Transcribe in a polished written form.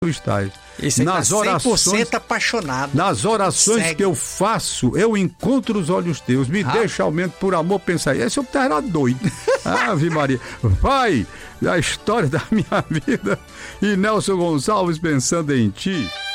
tu estás. Esse nas tá 100% orações apaixonado. Nas orações Segue. que eu faço, eu encontro os olhos teus. Me deixa aumento por amor, pensa aí. Esse eu era doido. Ave Maria. Vai, a história da minha vida. E Nelson Gonçalves pensando em ti.